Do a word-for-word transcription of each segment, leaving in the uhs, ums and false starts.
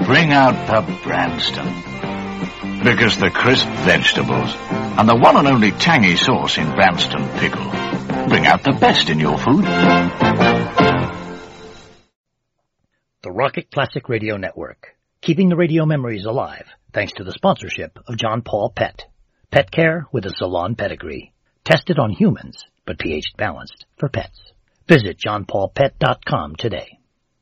bring out the Branston. Because the crisp vegetables and the one and only tangy sauce in Branston pickle bring out the best in your food. The Rocket Classic Radio Network, keeping the radio memories alive thanks to the sponsorship of John Paul Pet. Pet care with a salon pedigree. Tested on humans, but pH balanced for pets. Visit john paul pet dot com today.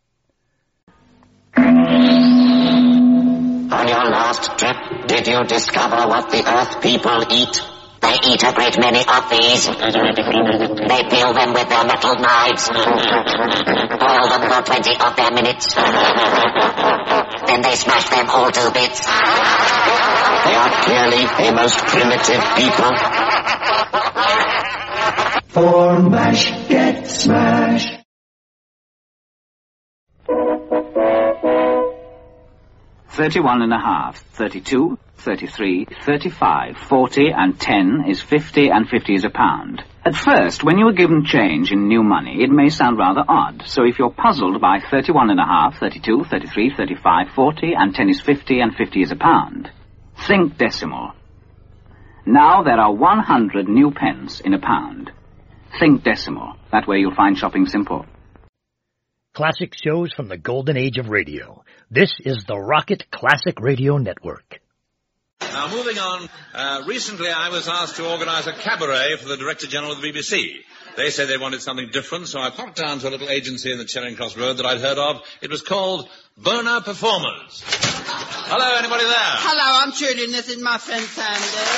On your last trip, did you discover what the Earth people eat? They eat a great many of these. They peel them with their metal knives. Boil them for twenty of their minutes. Then they smash them all to bits. They are clearly a most primitive people. For mash, get smash. Thirty-one and a half, thirty-two, thirty-three, thirty-five, forty, and ten is fifty, and fifty is a pound. At first, when you are given change in new money, it may sound rather odd. So if you're puzzled by thirty-one and a half, thirty-two, thirty-three, thirty-five, forty, and ten is fifty, and fifty is a pound, think decimal. Now there are one hundred new pence in a pound. Think decimal. That way you'll find shopping simple. Classic shows from the golden age of radio. This is the Rocket Classic Radio Network. Now, moving on, uh, recently I was asked to organise a cabaret for the Director General of the B B C. They said they wanted something different, so I popped down to a little agency in the Charing Cross Road that I'd heard of. It was called Boner Performers. Hello, anybody there? Hello, I'm tuning. This is my friend Sandy.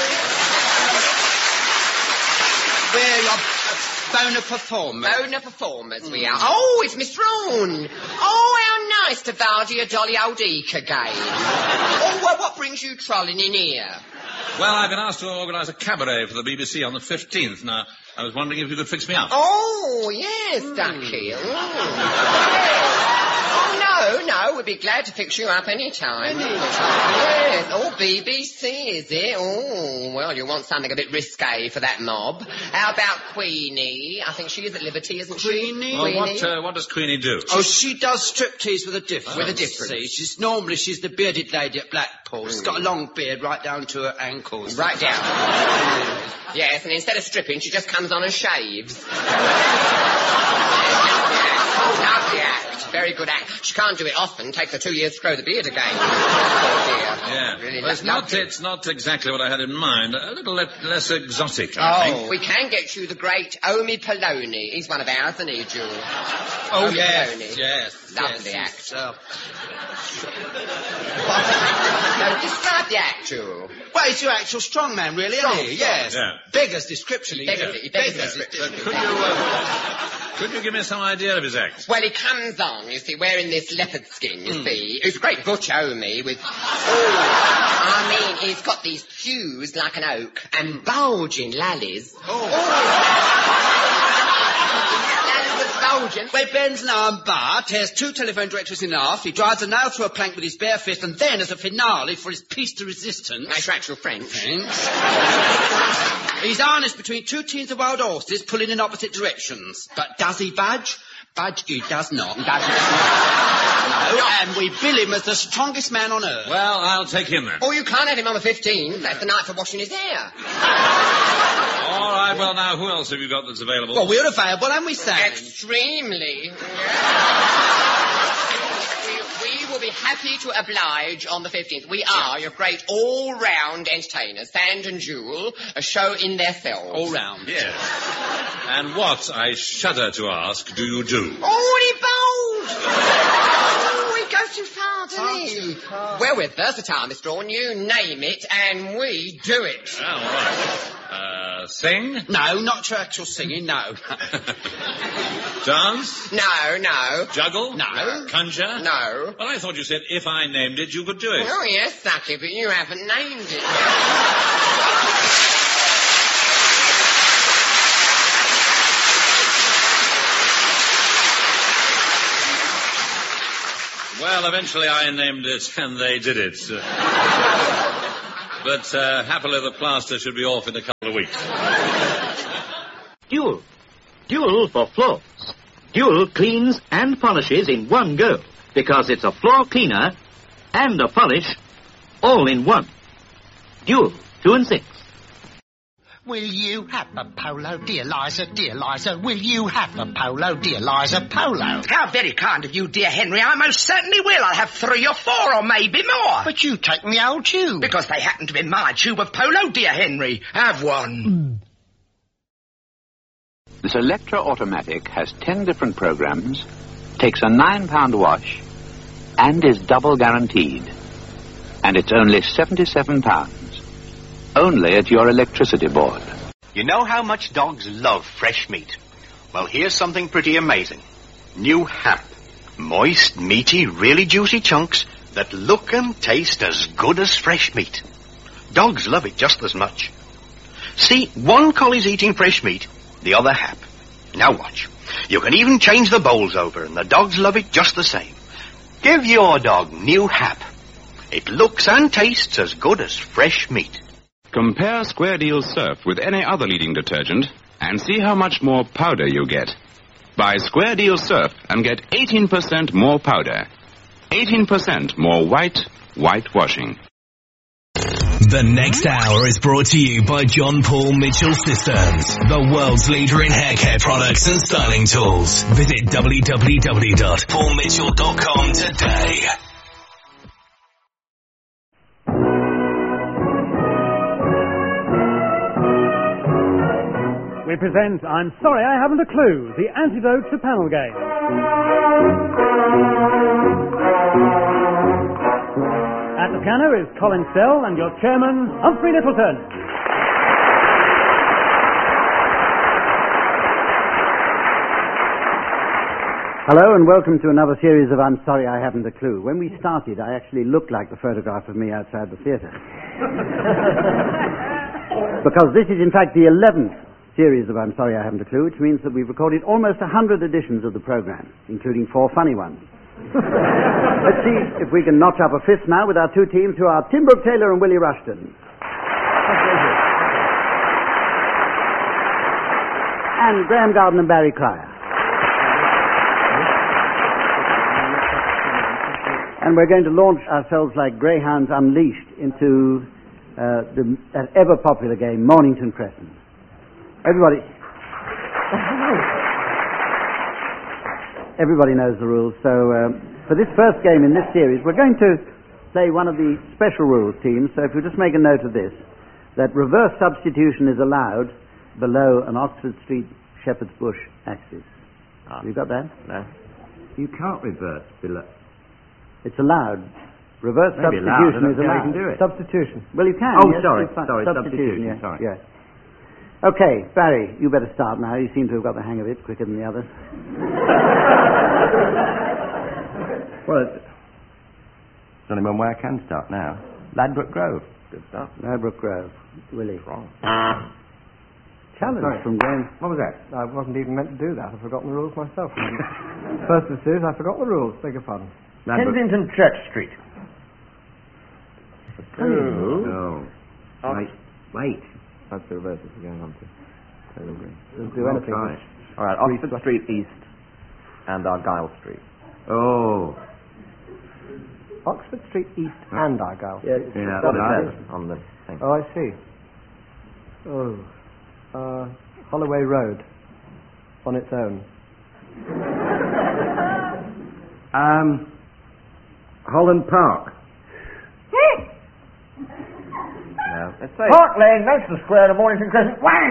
We're your Boner Performers. Boner Performers, we are. Oh, it's Miss Roan. Oh, how nice to Vardy a jolly old eek again. Oh, well, what brings you trolling in here? Well, I've been asked to organise a cabaret for the B B C on the fifteenth. Now, I was wondering if you could fix me up. Oh, yes, Ducky. Mm. Yes. Oh, no, no, we'd be glad to fix you up any time. Any time. Yes. Oh, B B C, is it? Oh, well, you want something a bit risque for that mob. How about Queenie? I think she is at liberty, isn't she? Queenie? Well, what, uh, what does Queenie do? Oh, she does striptease with a difference. With a difference. See, she's normally she's the bearded lady at Blackpool. Mm. She's got a long beard right down to her ankles. Right down. Yes, and instead of stripping, she just comes on and shaves. Lovely act. Very good act. She can't do it often. Takes her two years to grow the beard again. Oh, dear. Yeah. Really well, it's, not, it's not exactly what I had in mind. A little le- less exotic, I oh, think. We can get you the great Omi Poloni. He's one of ours, isn't he, Jewel? Oh, Omi yes, Poloni. yes. Lovely yes, act. Uh... No, describe the act, Jewel. Well, he's your actual strongman, really, Strong, isn't he? Yes. Yeah. Beggar's description. He beggars it. He beggars description. Could you, uh, could you give me some idea of his act? Well, he comes on, you see, wearing this leopard skin, you mm. see. He's a great butch Omi with... Oh, I mean, he's got these thews like an oak and bulging lallies. Oh. oh. Well, he bends an arm bar, tears two telephone directories in half, he drives a nail through a plank with his bare fist, and then, as a finale for his piece de resistance... That's your actual French. French. He's harnessed between two teams of wild horses, pulling in opposite directions. But does he budge? Budge he does not. He does not. No, and we bill him as the strongest man on earth. Well, I'll take him then. Oh, you can't have him on the fifteenth. That's the night for washing his hair. All right, well, now, who else have you got that's available? Well, we're available, and we say. Extremely. we, we will be happy to oblige on the fifteenth. We are your great all-round entertainers, Sand and Jewel, a show in their selves. All round. Yes. And what, I shudder to ask, do you do? Oh, he bold! Oh, he goes too far, doesn't he? Too far. Well, we're versatile, Mister Orne. You name it, and we do it. Oh, all right. Uh, sing? No, not your actual singing, no. Dance? No, no. Juggle? No. Conjure? No. Well, I thought you said if I named it, you could do it. Oh, yes, Ducky, but you haven't named it. Well, eventually I named it, and they did it. But uh, happily the plaster should be off in a couple of weeks. Dual. Dual for floors. Dual cleans and polishes in one go, because it's a floor cleaner and a polish, all in one. Dual, two and six. Will you have a polo, dear Liza, dear Liza? Will you have a polo, dear Liza, polo? How very kind of you, dear Henry. I most certainly will. I'll have three or four or maybe more. But you take me old tube. Because they happen to be my tube of polo, dear Henry. Have one. This Electra Automatic has ten different programs, takes a nine pound wash, and is double guaranteed. And it's only seventy-seven pounds. Only at your electricity board. You know how much dogs love fresh meat? Well, here's something pretty amazing. New Hamp. Moist, meaty, really juicy chunks that look and taste as good as fresh meat. Dogs love it just as much. See, one collie's eating fresh meat, the other Hamp. Now watch. You can even change the bowls over, and the dogs love it just the same. Give your dog New Hamp. It looks and tastes as good as fresh meat. Compare Square Deal Surf with any other leading detergent and see how much more powder you get. Buy Square Deal Surf and get eighteen percent more powder. eighteen percent more white, white washing. The next hour is brought to you by John Paul Mitchell Systems, the world's leader in hair care products and styling tools. Visit w w w dot paul mitchell dot com today. We present I'm Sorry I Haven't a Clue, the antidote to panel games. At the piano is Colin Stell and your chairman, Humphrey Littleton. Hello and welcome to another series of I'm Sorry I Haven't a Clue. When we started, I actually looked like the photograph of me outside the theatre. Because this is in fact the eleventh series of I'm Sorry I Haven't a Clue, which means that we've recorded almost a hundred editions of the program, including four funny ones. Let's see if we can notch up a fifth now with our two teams, who are Tim Brooke Taylor and Willie Rushton. And Graham Garden and Barry Cryer. And we're going to launch ourselves like greyhounds unleashed into uh, the that ever-popular game, Mornington Crescent. Everybody... Everybody knows the rules, so um, for this first game in this series, we're going to play one of the special rules teams, so if you just make a note of this, that reverse substitution is allowed below an Oxford Street Shepherd's Bush axis. Ah. You got that? No. You can't reverse below. It's allowed. Reverse Maybe substitution allowed. is allowed. You can do it. Substitution. Well, you can. Oh, yes, sorry. Fi- Sorry, substitution. Yes. Sorry. Yes. Okay, Barry, you better start now. You seem to have got the hang of it quicker than the others. Well, it's there's only one way I can start now. Ladbroke Grove. Good stuff. Ladbroke Grove. Willie. Wrong. Challenge Sorry. from Graham. What was that? I wasn't even meant to do that. I've forgotten the rules myself. First of the series, I forgot the rules. Beg your pardon. Ladbroke. Kensington Church Street. Oh. Oh. Wait. Wait. That's the reverse if we're going on to. Doesn't do I'll anything. try it. All right, Oxford Street East and Argyle Street. Oh. Oxford Street East and Argyle. Yeah, Street. Yeah, What it right. says on the thing. Oh, I see. Oh. Uh, Holloway Road. On its own. Um. Holland Park. No. Let's say Park Lane, that's the square of Mornington Crescent. Whang!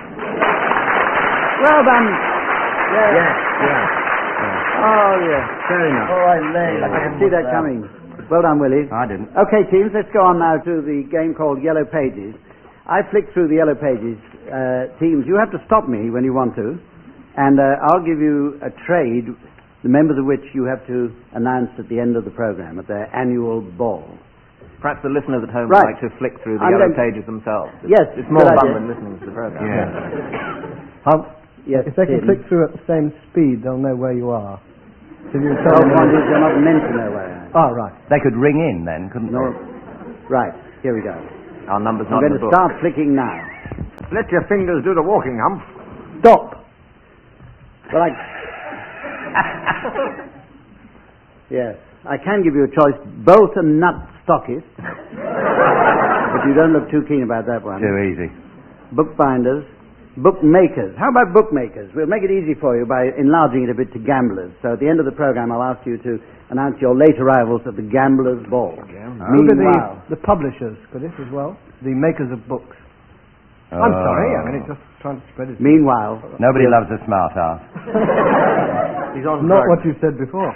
Well done. Yeah. Yeah. yeah. Oh, yeah. Fair enough. Oh, I lay. I can see that coming. Well done, Willie. I didn't. Okay, teams, let's go on now to the game called Yellow Pages. I flick through the Yellow Pages. Uh, teams, you have to stop me when you want to, and uh, I'll give you a trade, the members of which you have to announce at the end of the program, at their annual ball. perhaps the listeners at home right. would like to flick through the I'm Yellow going... Pages themselves. It's, yes. It's more fun idea. than listening to the program. Yeah. um, yes, if they can Tim. flick through at the same speed, they'll know where you are. So you tell them what it is, they're not meant to know where I am. Oh, right. They could ring in then, couldn't no. they? Right, here we go. Our number's I'm not going in to the book. start flicking now. Let your fingers do the walking, Hump. Stop! Well, I... yes. I can give you a choice. Bolt and nut stockists. But you don't look too keen about that one. Too easy. Bookbinders. Bookmakers. How about bookmakers? We'll make it easy for you by enlarging it a bit to gamblers. So at the end of the program, I'll ask you to announce your late arrivals at the Gamblers' Ball. Yeah. Meanwhile, the, the publishers for this as well. The makers of books. Oh. I'm sorry, I mean, it's just trying to spread it. Meanwhile, nobody loves a smart ass. He's on Not what you said before.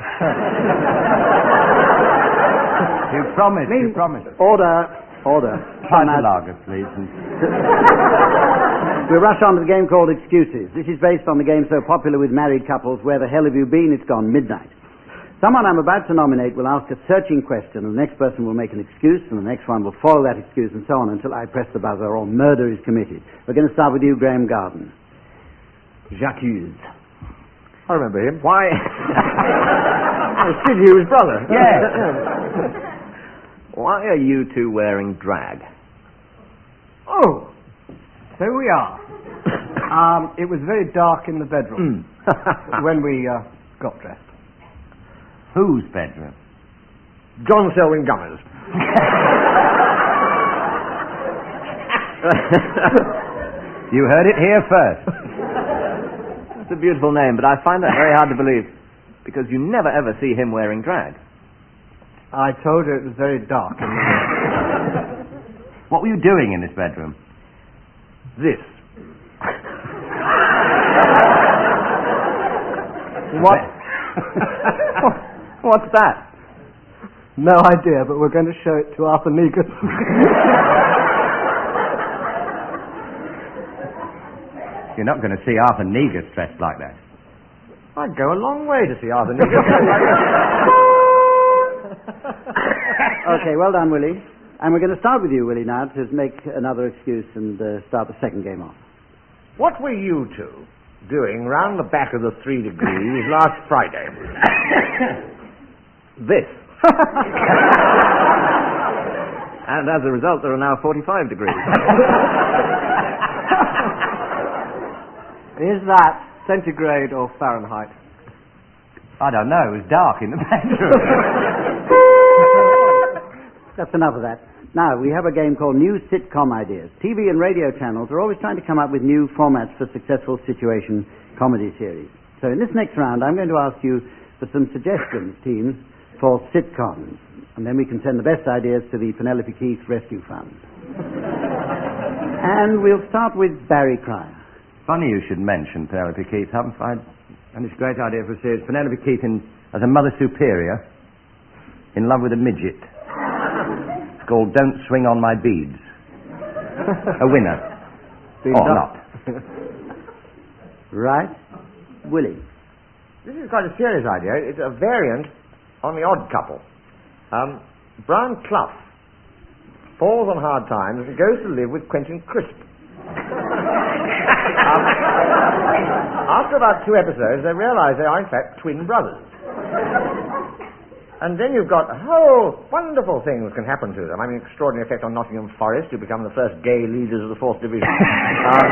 You promised, you promised. Order, order. Try to lager, please. And... We'll rush on to the game called Excuses. This is based on the game so popular with married couples, Where the Hell Have You Been? It's Gone Midnight. Someone I'm about to nominate will ask a searching question, and the next person will make an excuse, and the next one will follow that excuse, and so on until I press the buzzer or murder is committed. We're going to start with you, Graham Garden. J'accuse. I remember him. Why? Sid Hughes' brother. Yes. Why are you two wearing drag? Oh, so we are. um, it was very dark in the bedroom when we uh, got dressed. Whose bedroom? John Selwyn Gummer's. You heard it here first. It's a beautiful name, but I find that very hard to believe, because you never ever see him wearing drag. I told you it was very dark in the What were you doing in this bedroom? This. What? What's that? No idea, but we're going to show it to Arthur Negus. You're not going to see Arthur Negus dressed like that. I'd go a long way to see Arthur Negus dressed like that. Okay, well done, Willie. And we're going to start with you, Willie, now to make another excuse and uh, start the second game off. What were you two doing round the back of the Three Degrees last Friday? This. And as a result, there are now forty-five degrees. Is that centigrade or Fahrenheit? I don't know. It was dark in the bedroom. That's enough of that. Now, we have a game called New Sitcom Ideas. T V and radio channels are always trying to come up with new formats for successful situation comedy series. So in this next round, I'm going to ask you for some suggestions, teams, for sitcoms. And then we can send the best ideas to the Penelope Keith Rescue Fund. And we'll start with Barry Cryer. Funny you should mention Penelope Keith, haven't I? And it's a great idea for a series. Penelope Keith in, as a Mother Superior, in love with a midget. It's called Don't Swing on My Beads. A winner. Been or done. not. Right? Willie. This is quite a serious idea. It's a variant on The Odd Couple. Um, Brian Clough falls on hard times and goes to live with Quentin Crisp. um, after about two episodes, they realise they are in fact twin brothers. And then you've got whole wonderful things can happen to them. I mean, extraordinary effect on Nottingham Forest, who become the first gay leaders of the fourth division. um,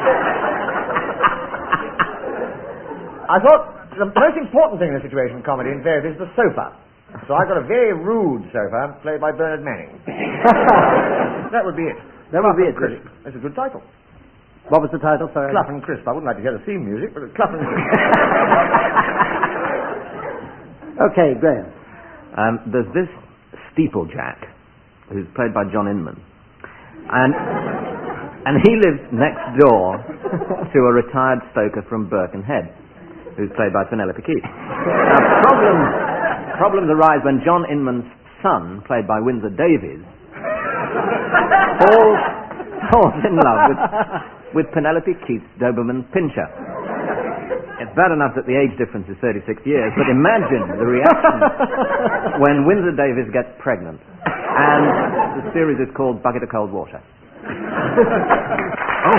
I thought the most important thing in a situation comedy invariably is the sofa. So I got a very rude sofa played by Bernard Manning. That would be it. That would be it. Crisp. That's a good title. What was the title? Sorry. Clough and Crisp. I wouldn't like to hear the theme music, but it's Clough and Crisp. Okay, Graham. Um, there's this steeplejack who's played by John Inman, and and he lives next door to a retired stoker from Birkenhead, who's played by Penelope Keith. Now, problems problems arise when John Inman's son, played by Windsor Davies, falls falls in love with with Penelope Keith's Doberman Pinscher. It's bad enough that the age difference is thirty-six years, but imagine the reaction when Windsor Davies gets pregnant. And the series is called Bucket of Cold Water. Oh.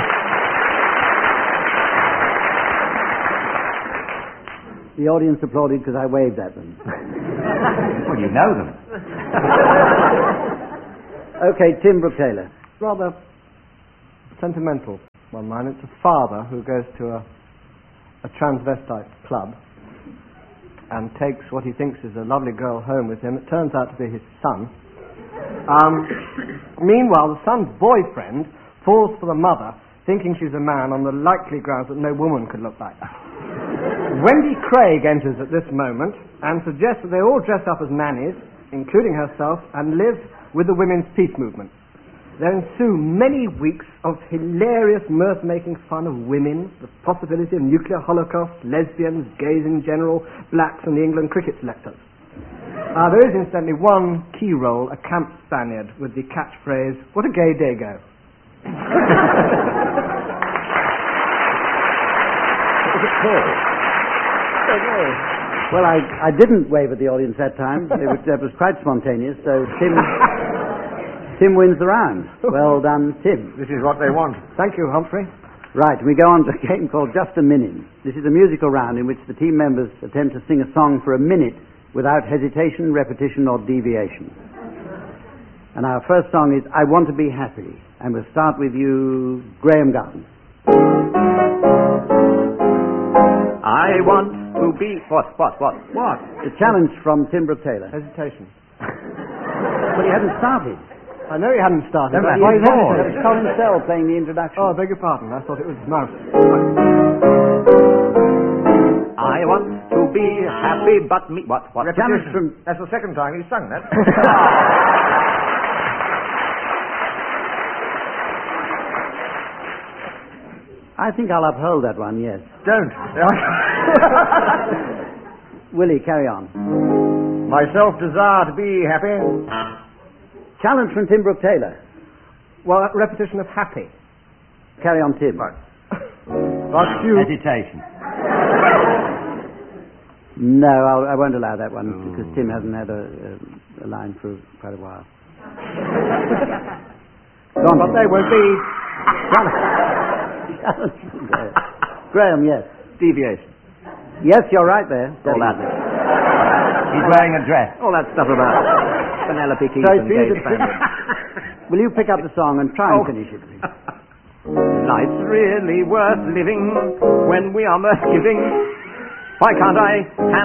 The audience applauded because I waved at them. Well, you know them. Okay, Tim Brooke Taylor. Rather sentimental one line. It's a father who goes to a a transvestite club, and takes what he thinks is a lovely girl home with him. It turns out to be his son. Um, meanwhile, the son's boyfriend falls for the mother, thinking she's a man on the likely grounds that no woman could look like that. Wendy Craig enters at this moment and suggests that they all dress up as nannies, including herself, and live with the women's peace movement. There ensue many weeks of hilarious mirth-making fun of women, the possibility of nuclear holocaust, lesbians, gays in general, blacks, and the England cricket selectors. Uh, there is incidentally one key role, a camp Spaniard, with the catchphrase, "What a gay day go." What was it called? Well, I, I didn't wave at the audience that time. It was, that was quite spontaneous, so Tim Tim wins the round. Well done, Tim. This is what they want. Thank you, Humphrey. Right, we go on to a game called Just a Minute. This is a musical round in which the team members attempt to sing a song for a minute without hesitation, repetition, or deviation. And our first song is I Want to Be Happy. And we'll start with you, Graham Garden. I want to be... What, what, what? What? The challenge from Tim Brooke Taylor. Hesitation. But he hadn't started. I know he hadn't started. But Why he is had that? it was Colin Sell playing the introduction. Oh, I beg your pardon. I thought it was Mouse. I want to be happy, but me... What, what? Challenge from... That's the second time he's sung that. I think I'll uphold that one, yes. Don't. Willie, carry on. Myself desire to be happy. Challenge from Tim Brooke Taylor. Well, a repetition of happy. Carry on, Tim. Right. Like you. Hesitation. No, I'll, I won't allow that one mm. because Tim hasn't had a, a, a line for quite a while. Go on, but they will be... Graham, yes. Deviation. Yes, you're right there. All that. He's wearing a dress. All that stuff about Penelope Keith so and Gay Spaniard. Will you pick up the song and try and oh. finish it, please? Life's really worth living when we are mirth giving. Why can't I have